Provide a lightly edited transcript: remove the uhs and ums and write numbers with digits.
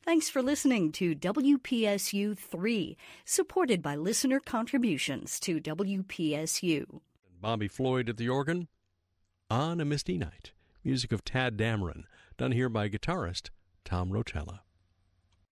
Thanks for listening to WPSU 3, supported by listener contributions to WPSU. Bobby Floyd at the organ. On a Misty Night, music of Tad Dameron, done here by guitarist Tom Rotella.